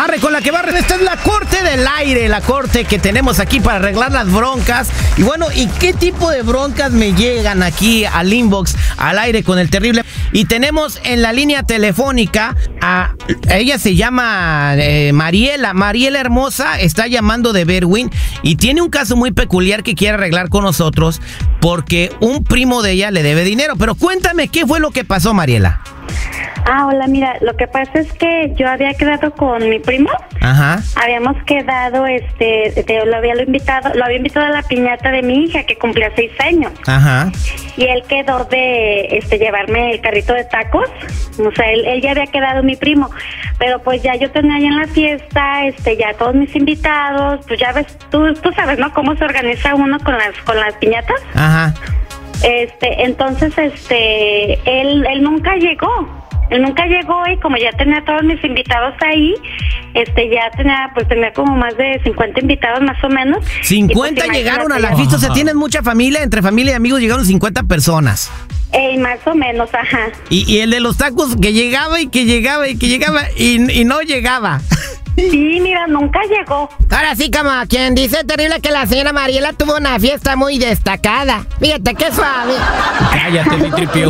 Arre con la que barre. Esta es la corte del aire, la corte que tenemos aquí para arreglar las broncas. Y bueno, ¿y qué tipo de broncas me llegan aquí al inbox, al aire con el terrible? Y tenemos en la línea telefónica ella se llama Mariela. Mariela hermosa está llamando de Berwyn y tiene un caso muy peculiar que quiere arreglar con nosotros porque un primo de ella le debe dinero. Pero cuéntame, ¿qué fue lo que pasó, Mariela? Hola, mira, lo que pasa es que yo había quedado con mi primo. Ajá. Habíamos quedado, lo había invitado a la piñata de mi hija que cumplía 6 años. Ajá. Y él quedó de llevarme el carrito de tacos. O sea, él ya había quedado mi primo. Pero pues ya yo tenía ya en la fiesta, ya todos mis invitados, pues ya ves, tú sabes, ¿no? Cómo se organiza uno con las piñatas. Ajá. Entonces, él nunca llegó. Él nunca llegó y como ya tenía todos mis invitados ahí, ya tenía como más de 50 invitados más o menos. 50 pues, llegaron a la fiesta, o sea, tienes mucha familia, entre familia y amigos llegaron 50 personas. Más o menos, ajá. Y el de los tacos que llegaba y que llegaba y que llegaba y no llegaba. Sí, mira, nunca llegó. Ahora sí, como quien dice, terrible que la señora Mariela tuvo una fiesta muy destacada. Fíjate qué suave. Cállate, mi tripio.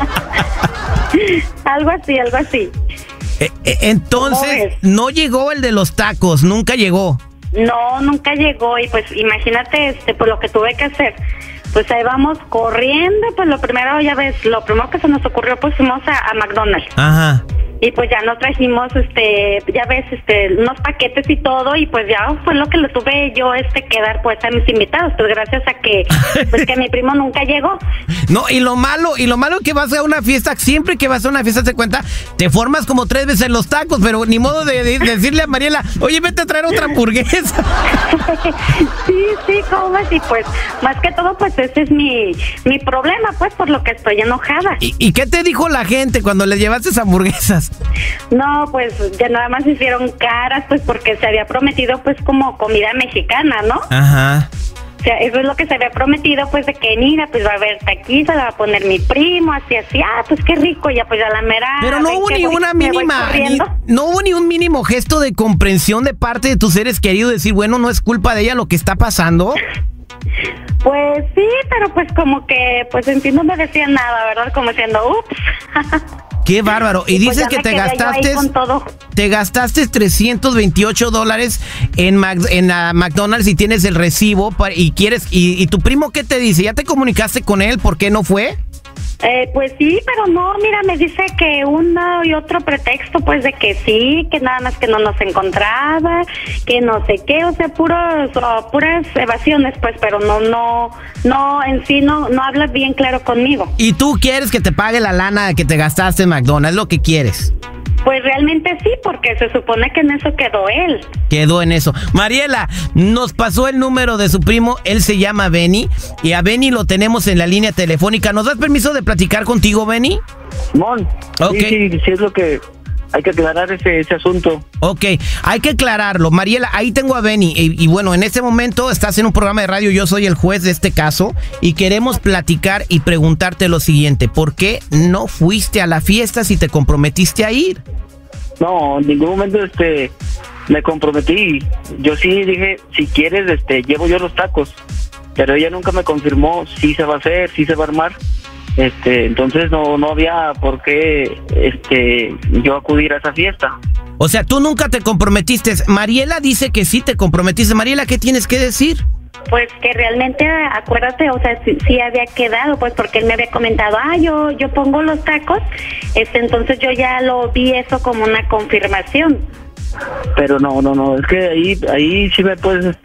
Algo así. Entonces, no llegó el de los tacos, nunca llegó. No, nunca llegó y pues imagínate pues lo que tuve que hacer. Pues ahí vamos corriendo, pues lo primero que se nos ocurrió, pues fuimos a McDonald's. Ajá. Y pues ya nos trajimos, ya ves, unos paquetes y todo, y pues ya fue lo que le tuve yo, que dar pues a mis invitados, pues gracias a que, pues que mi primo nunca llegó. No, y lo malo que vas a una fiesta, siempre que vas a una fiesta te cuenta, te formas como 3 veces los tacos, pero ni modo de decirle a Mariela, oye, vete a traer otra hamburguesa. Sí, ¿cómo ves? Y pues, más que todo, pues ese es mi problema, pues, por lo que estoy enojada. ¿Y qué te dijo la gente cuando le llevaste esas hamburguesas? No, pues ya nada más hicieron caras, pues porque se había prometido pues como comida mexicana, ¿no? Ajá. O sea, eso es lo que se había prometido, pues de que mira, pues va a haber taquiza, la va a poner mi primo, así, pues qué rico, ya pues ya la mera. Pero no hubo ni una mínima, no hubo ni un mínimo gesto de comprensión de parte de tus seres queridos, decir, bueno, no es culpa de ella lo que está pasando. Pues sí, pero pues como que, pues en fin no me decían nada, ¿verdad? Como diciendo, ups. ¡Qué bárbaro! Y pues dices que te gastaste $328 en McDonald's y tienes el recibo y tu primo, ¿qué te dice? ¿Ya te comunicaste con él? ¿Por qué no fue? Pues sí, pero no, mira, me dice que uno y otro pretexto, pues de que sí, que nada más que no nos encontraba, que no sé qué, o sea, puras evasiones, pues, pero no, en sí no hablas bien claro conmigo. ¿Y tú quieres que te pague la lana que te gastaste en McDonald's? ¿Es lo que quieres? Pues realmente sí, porque se supone que en eso quedó él. Quedó en eso. Mariela, nos pasó el número de su primo, él se llama Benny, y a Benny lo tenemos en la línea telefónica. ¿Nos das permiso de platicar contigo, Benny? Mon, okay. Sí, es lo que hay que aclarar ese asunto. Ok, hay que aclararlo. Mariela, ahí tengo a Benny. Y bueno, en este momento estás en un programa de radio, yo soy el juez de este caso, y queremos platicar y preguntarte lo siguiente. ¿Por qué no fuiste a la fiesta si te comprometiste a ir? No, en ningún momento me comprometí. Yo sí dije, si quieres, llevo yo los tacos. Pero ella nunca me confirmó si se va a hacer, si se va a armar. Entonces no había por qué yo acudir a esa fiesta. O sea, tú nunca te comprometiste. Mariela dice que sí te comprometiste. Mariela, ¿qué tienes que decir? Pues que realmente, acuérdate, o sea, sí había quedado, pues porque él me había comentado, yo pongo los tacos, entonces yo ya lo vi eso como una confirmación. Pero no, es que ahí sí me puedes,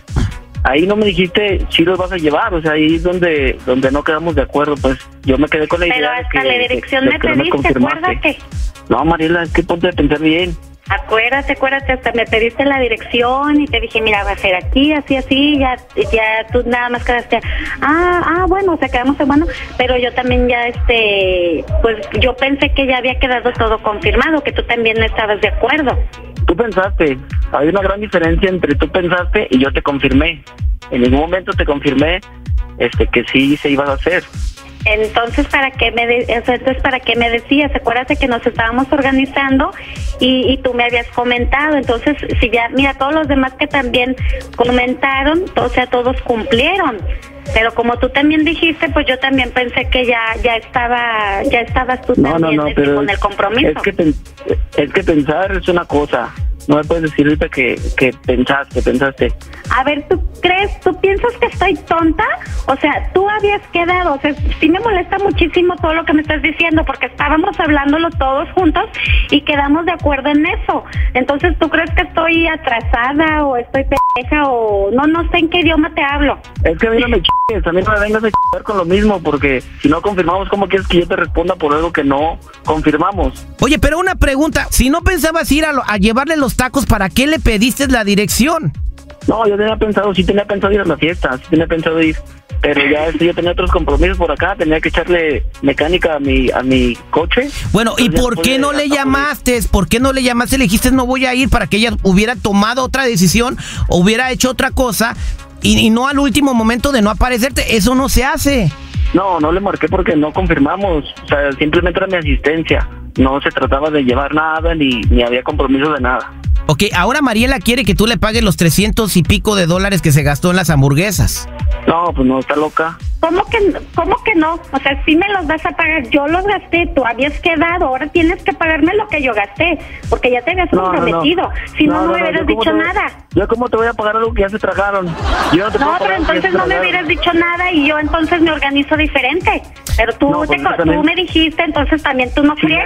ahí no me dijiste si los vas a llevar, o sea, ahí es donde no quedamos de acuerdo, pues yo me quedé con la idea. Pero hasta la dirección me pediste, acuérdate. No, Mariela, es que ponte a pensar bien. Acuérdate, hasta me pediste la dirección y te dije, mira, va a ser aquí, así, ya tú nada más quedaste, bueno, o sea, quedamos en bueno, pero yo también ya, pues yo pensé que ya había quedado todo confirmado, que tú también no estabas de acuerdo. Tú pensaste, hay una gran diferencia entre tú pensaste y yo te confirmé. En ningún momento te confirmé, que sí se iba a hacer. Entonces, ¿para qué me decías? Acuérdate que nos estábamos organizando y tú me habías comentado. Entonces, si ya, mira, todos los demás que también comentaron, o sea, todos cumplieron. Pero como tú también dijiste, pues yo también pensé que ya estabas tú también pero con el compromiso. Es que pensar es una cosa. No me puedes decir ahorita que pensaste. A ver, ¿tú piensas que estoy tonta? O sea, tú habías quedado, o sea, sí me molesta muchísimo todo lo que me estás diciendo, porque estábamos hablándolo todos juntos y quedamos de acuerdo en eso. Entonces, ¿tú crees que estoy atrasada o estoy pendeja o no sé en qué idioma te hablo? Es que a mí no me chingues, a mí no me vengas a chingar con lo mismo, porque si no confirmamos, ¿cómo quieres que yo te responda por algo que no confirmamos? Oye, pero una pregunta, si no pensabas ir a llevarle los tacos, ¿para qué le pediste la dirección? No, yo tenía pensado ir a la fiesta, pero ya yo tenía otros compromisos por acá, tenía que echarle mecánica a mi coche. Bueno, ¿y por qué no le llamaste? ¿Por qué no le llamaste? Le dijiste no voy a ir, para que ella hubiera tomado otra decisión, o hubiera hecho otra cosa, y no al último momento de no aparecerte. Eso no se hace. No le marqué porque no confirmamos, o sea, simplemente era mi asistencia. No se trataba de llevar nada, ni había compromiso de nada. Ok, ahora Mariela quiere que tú le pagues los 300 y pico de dólares que se gastó en las hamburguesas. No, pues no, está loca. ¿Cómo que no? O sea, sí me los vas a pagar. Yo los gasté, tú habías quedado. Ahora tienes que pagarme lo que yo gasté, porque ya te habías comprometido. Si no me hubieras dicho nada. ¿Yo cómo te voy a pagar algo que ya se tragaron? Pero entonces no me hubieras dicho nada y yo entonces me organizo diferente. Pero tú me dijiste, entonces también tú no friegues.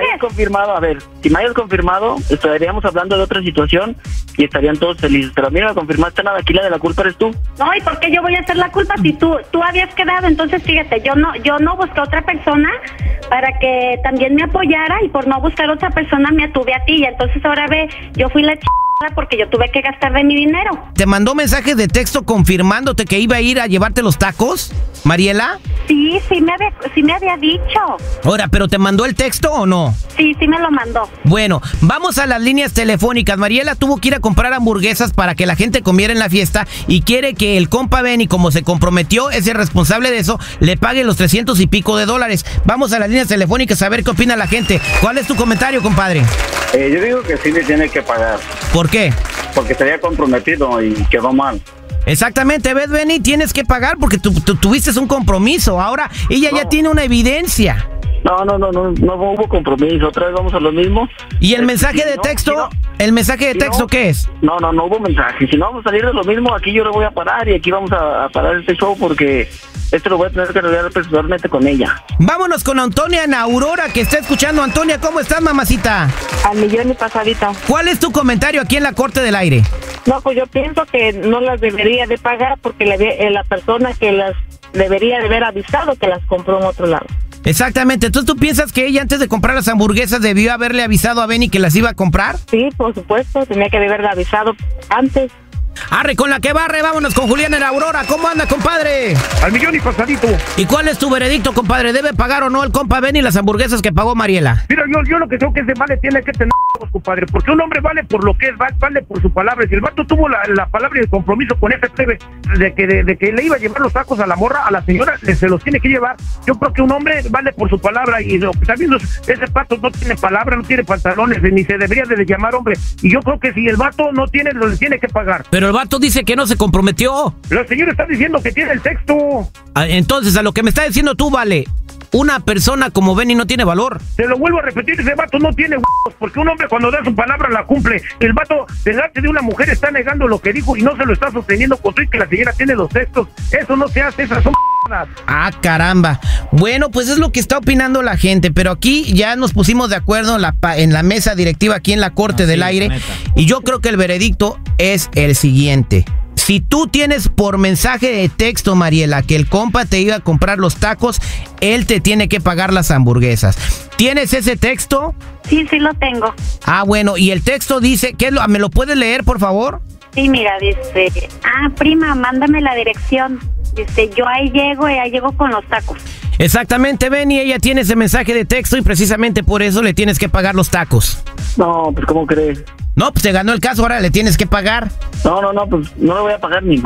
Si me hayas confirmado, estaríamos hablando de otra situación y estarían todos felices. Pero a mí no me confirmaste nada, aquí la de la culpa eres tú. No, ¿y por qué yo voy a hacer la culpa si tú habías quedado? Entonces, fíjate, yo no busqué otra persona para que también me apoyara, y por no buscar otra persona me atuve a ti, y entonces ahora yo fui la porque yo tuve que gastar de mi dinero. ¿Te mandó mensajes de texto confirmándote que iba a ir a llevarte los tacos, Mariela? Sí me había dicho. Ahora, ¿pero te mandó el texto o no? Sí me lo mandó. Bueno, vamos a las líneas telefónicas. Mariela tuvo que ir a comprar hamburguesas para que la gente comiera en la fiesta y quiere que el compa Benny, como se comprometió, es el responsable de eso, le pague los 300 y pico de dólares. Vamos a las líneas telefónicas a ver qué opina la gente. ¿Cuál es tu comentario, compadre? Yo digo que sí le tiene que pagar. ¿Por qué? Porque estaría comprometido y quedó mal. Exactamente, ¿ves, Benny? Tienes que pagar porque tú tuviste un compromiso. Ahora ella ya tiene una evidencia. No hubo compromiso. Otra vez vamos a lo mismo. ¿Y el mensaje de texto? ¿El mensaje de texto qué es? No hubo mensaje. Si no vamos a salir de lo mismo, aquí yo lo voy a parar y aquí vamos a parar este show porque esto lo voy a tener que arreglar personalmente con ella. Vámonos con Antonia en Aurora, que está escuchando. Antonia, ¿cómo estás, mamacita? Al millón y pasadito. ¿Cuál es tu comentario aquí en la Corte del Aire? No, pues yo pienso que no las debería de pagar porque la persona que las debería de haber avisado que las compró en otro lado. Exactamente. Entonces, ¿tú piensas que ella antes de comprar las hamburguesas debió haberle avisado a Benny que las iba a comprar? Sí, por supuesto. Tenía que haberle avisado antes. Arre con la que barre, vámonos con Julián en Aurora. ¿Cómo anda, compadre? Al millón y pasadito. ¿Y cuál es tu veredicto, compadre? ¿Debe pagar o no el compa Benny las hamburguesas que pagó Mariela? Mira, yo lo que creo que ese vale tiene que tener, compadre, porque un hombre vale por lo que es, vale por su palabra. Si el vato tuvo la palabra y el compromiso con ese plebe de que le iba a llevar los tacos a la morra, a la señora, se los tiene que llevar. Yo creo que un hombre vale por su palabra y lo que está viendo ese vato no tiene palabra, no tiene pantalones, ni se debería de llamar hombre. Y yo creo que si el vato no tiene, lo le tiene que pagar. Pero el vato dice que no se comprometió. La señora está diciendo que tiene el texto. Entonces, a lo que me está diciendo tú, vale, una persona como Benny no tiene valor. Te lo vuelvo a repetir, ese vato no tiene huevos, porque un hombre cuando da su palabra la cumple. El vato delante de una mujer está negando lo que dijo y no se lo está sosteniendo con que la señora tiene los textos. Eso no se hace, esas son Ah, caramba. Bueno, pues es lo que está opinando la gente, pero aquí ya nos pusimos de acuerdo en la mesa directiva aquí en la Corte del Aire, y yo creo que el veredicto es el siguiente. Si tú tienes por mensaje de texto, Mariela, que el compa te iba a comprar los tacos, él te tiene que pagar las hamburguesas. ¿Tienes ese texto? Sí lo tengo. Ah, bueno, y el texto dice, ¿me lo puedes leer, por favor? Sí, mira, dice, prima, mándame la dirección. Dice, yo ahí llego con los tacos. Exactamente, Benny, ella tiene ese mensaje de texto y precisamente por eso le tienes que pagar los tacos. No, pues ¿cómo crees? No, pues te ganó el caso, ahora le tienes que pagar. No, pues no le voy a pagar ni madre.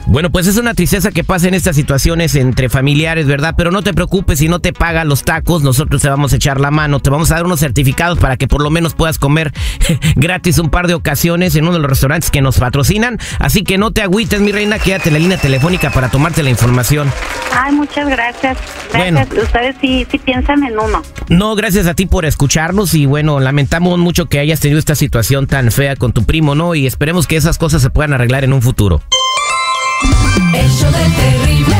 Bueno, pues es una tristeza que pasa en estas situaciones entre familiares, ¿verdad? Pero no te preocupes, si no te pagan los tacos, nosotros te vamos a echar la mano, te vamos a dar unos certificados para que por lo menos puedas comer gratis un par de ocasiones en uno de los restaurantes que nos patrocinan. Así que no te agüites, mi reina, quédate en la línea telefónica para tomarte la información. Ay, muchas gracias. Bueno. Ustedes sí piensan en uno. No, gracias a ti por escucharnos y bueno, lamentamos mucho que hayas tenido esta situación tan fea con tu primo, ¿no? Y esperemos que esas cosas se puedan arreglar en un futuro. El show del terrible.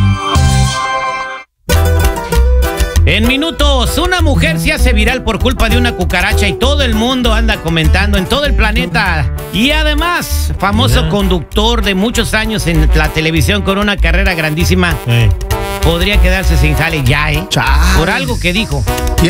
En minutos, una mujer se hace viral por culpa de una cucaracha y todo el mundo anda comentando en todo el planeta. Y además, famoso conductor de muchos años en la televisión con una carrera grandísima, podría quedarse sin jale ya, ¿eh? Por algo que dijo.